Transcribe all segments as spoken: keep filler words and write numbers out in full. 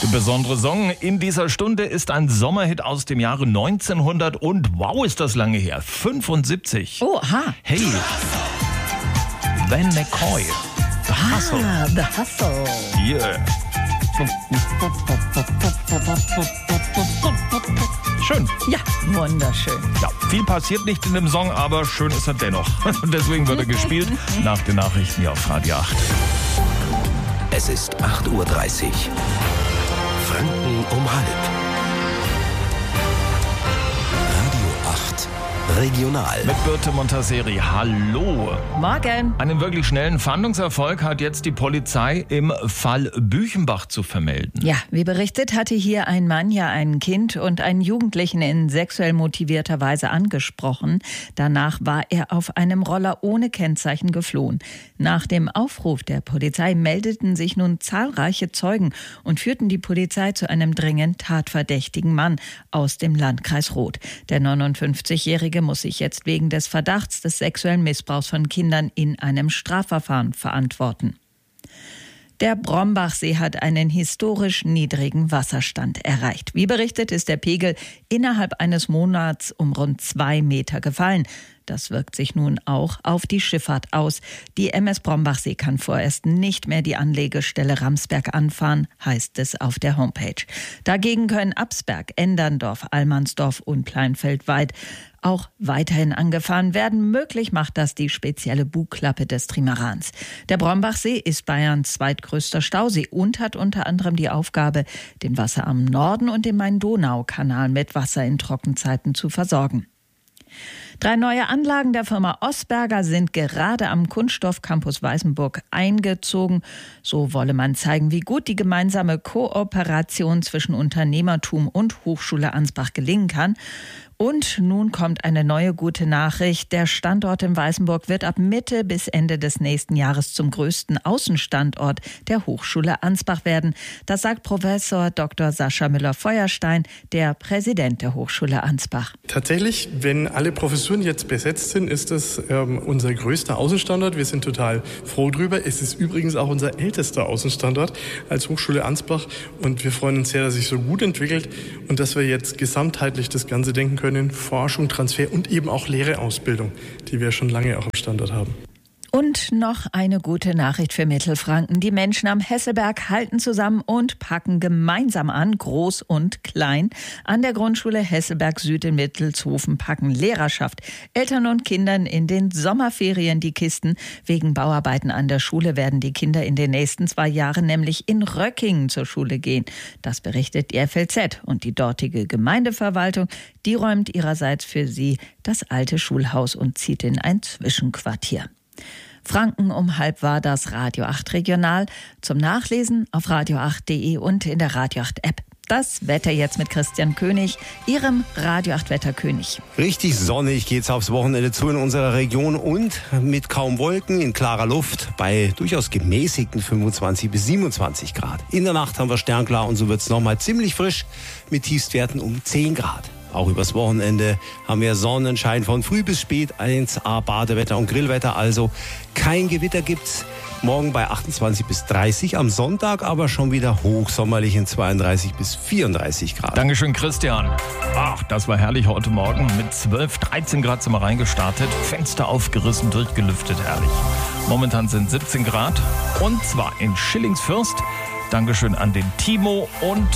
Der besondere Song in dieser Stunde ist ein Sommerhit aus dem Jahre neunzehnhundert und wow, ist das lange her, fünfundsiebzig. Oh, aha. Hey, Van McCoy, The Hustle. Ah, The Hustle. Yeah. Schön. Ja, wunderschön. Ja, viel passiert nicht in dem Song, aber schön ist er dennoch. Deswegen wird er gespielt nach den Nachrichten hier auf Radio acht. Es ist acht Uhr dreißig. Franken um halb. Radio acht Regional. Mit Birte Montaseri. Hallo. Morgen. Einen wirklich schnellen Fahndungserfolg hat jetzt die Polizei im Fall Büchenbach zu vermelden. Ja, wie berichtet, hatte hier ein Mann ja ein Kind und einen Jugendlichen in sexuell motivierter Weise angesprochen. Danach war er auf einem Roller ohne Kennzeichen geflohen. Nach dem Aufruf der Polizei meldeten sich nun zahlreiche Zeugen und führten die Polizei zu einem dringend tatverdächtigen Mann aus dem Landkreis Roth. Der neunundfünfzigjährige muss sich jetzt wegen des Verdachts des sexuellen Missbrauchs von Kindern in einem Strafverfahren verantworten. Der Brombachsee hat einen historisch niedrigen Wasserstand erreicht. Wie berichtet, ist der Pegel innerhalb eines Monats um rund zwei Meter gefallen. Das wirkt sich nun auch auf die Schifffahrt aus. Die M S Brombachsee kann vorerst nicht mehr die Anlegestelle Ramsberg anfahren, heißt es auf der Homepage. Dagegen können Absberg, Enderndorf, Allmannsdorf und Pleinfeldweit auch weiterhin angefahren werden. Möglich macht das die spezielle Bugklappe des Trimarans. Der Brombachsee ist Bayerns zweitgrößter Stausee und hat unter anderem die Aufgabe, den Wasserarm Norden und den Main-Donau-Kanal mit Wasser in Trockenzeiten zu versorgen. Drei neue Anlagen der Firma Osberger sind gerade am Kunststoff-Campus Weißenburg eingezogen. So wolle man zeigen, wie gut die gemeinsame Kooperation zwischen Unternehmertum und Hochschule Ansbach gelingen kann. Und nun kommt eine neue gute Nachricht. Der Standort in Weißenburg wird ab Mitte bis Ende des nächsten Jahres zum größten Außenstandort der Hochschule Ansbach werden. Das sagt Professor Doktor Sascha Müller-Feuerstein, der Präsident der Hochschule Ansbach. Tatsächlich, wenn alle Professuren jetzt besetzt sind, ist das ähm, unser größter Außenstandort. Wir sind total froh drüber. Es ist übrigens auch unser ältester Außenstandort als Hochschule Ansbach. Und wir freuen uns sehr, dass sich so gut entwickelt und dass wir jetzt gesamtheitlich das Ganze denken können. Forschung, Transfer und eben auch Lehreausbildung, die wir schon lange auch am Standort haben. Und noch eine gute Nachricht für Mittelfranken. Die Menschen am Hesselberg halten zusammen und packen gemeinsam an, groß und klein. An der Grundschule Hesselberg Süd in Mittelshofen packen Lehrerschaft, Eltern und Kindern in den Sommerferien die Kisten. Wegen Bauarbeiten an der Schule werden die Kinder in den nächsten zwei Jahren nämlich in Röckingen zur Schule gehen. Das berichtet die F L Z und die dortige Gemeindeverwaltung. Die räumt ihrerseits für sie das alte Schulhaus und zieht in ein Zwischenquartier. Franken um halb war das Radio acht Regional. Zum Nachlesen auf radio acht punkt de und in der Radio acht App. Das Wetter jetzt mit Christian König, Ihrem Radio acht Wetterkönig. Richtig sonnig geht's aufs Wochenende zu in unserer Region und mit kaum Wolken in klarer Luft bei durchaus gemäßigten fünfundzwanzig bis siebenundzwanzig Grad. In der Nacht haben wir sternklar und so wird's nochmal ziemlich frisch mit Tiefstwerten um zehn Grad. Auch übers Wochenende haben wir Sonnenschein von früh bis spät, eins A Badewetter und Grillwetter, also kein Gewitter gibt's. Morgen bei achtundzwanzig bis dreißig, am Sonntag aber schon wieder hochsommerlich in zweiunddreißig bis vierunddreißig Grad. Dankeschön, Christian. Ach, das war herrlich heute Morgen. Mit zwölf, dreizehn Grad sind wir reingestartet. Fenster aufgerissen, durchgelüftet, herrlich. Momentan sind siebzehn Grad und zwar in Schillingsfürst. Dankeschön an den Timo und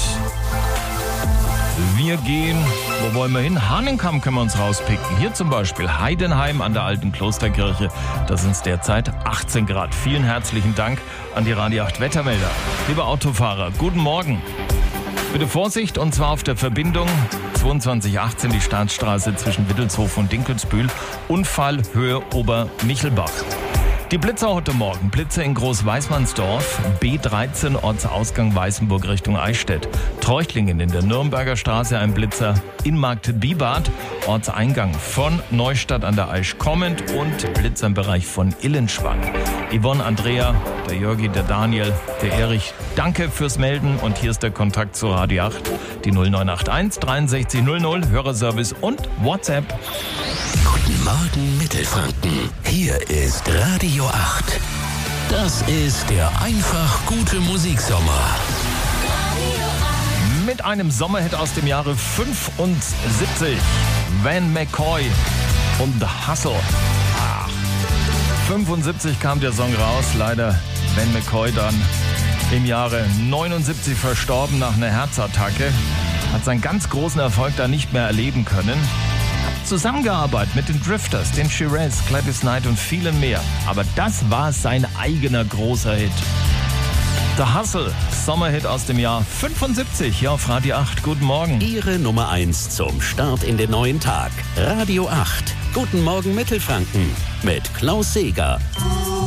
wir gehen, wo wollen wir hin? Hahnenkamm können wir uns rauspicken. Hier zum Beispiel Heidenheim an der alten Klosterkirche. Da sind es derzeit achtzehn Grad. Vielen herzlichen Dank an die Radio acht Wettermelder. Liebe Autofahrer, guten Morgen. Bitte Vorsicht, und zwar auf der Verbindung zweiundzwanzig achtzehn, die Staatsstraße zwischen Wittelshofen und Dinkelsbühl. Unfall Höhe Obermichelbach. Die Blitzer heute Morgen. Blitzer in Großweißmannsdorf, B dreizehn, Ortsausgang Weißenburg Richtung Eichstätt. Treuchtlingen in der Nürnberger Straße, ein Blitzer in Marktbibart, Ortseingang von Neustadt an der Aisch kommend und Blitzer im Bereich von Illenschwang. Yvonne, Andrea, der Jörgi, der Daniel, der Erich, danke fürs Melden und hier ist der Kontakt zu Radio acht, die null neun acht eins dreiundsechzig null null, Hörerservice und WhatsApp. Guten Morgen Mittelfranken, hier ist Radio acht. Das ist der einfach gute Musiksommer. Mit einem Sommerhit aus dem Jahre fünfundsiebzig. Van McCoy und The Hustle. Ach. fünfundsiebzig kam der Song raus. Leider Van McCoy dann im Jahre neunundsiebzig verstorben nach einer Herzattacke. Hat seinen ganz großen Erfolg da nicht mehr erleben können. Hat zusammengearbeitet mit den Drifters, den Shiraz, Gladys Knight und vielen mehr. Aber das war sein eigener großer Hit. The Hustle, Sommerhit aus dem Jahr fünfundsiebzig, hier auf Radio acht. Guten Morgen. Ihre Nummer eins zum Start in den neuen Tag. Radio acht. Guten Morgen Mittelfranken mit Klaus Seeger.